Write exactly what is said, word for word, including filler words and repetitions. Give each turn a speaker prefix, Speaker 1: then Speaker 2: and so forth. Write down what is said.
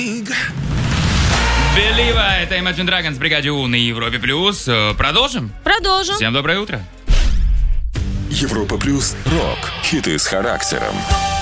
Speaker 1: Белива, это Imagine Dragons в бригаде У на Европе Плюс. Продолжим?
Speaker 2: Продолжим.
Speaker 1: Всем доброе утро.
Speaker 3: Европа Плюс. Рок. Хиты с характером.